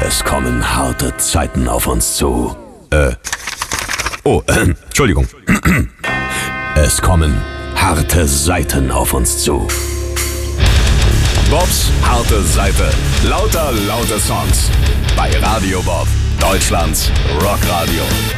Es kommen harte Zeiten auf uns zu. Entschuldigung. Es kommen harte Seiten auf uns zu. Bobs harte Seite. Lauter, laute Songs. Bei Radio Bob, Deutschlands Rockradio.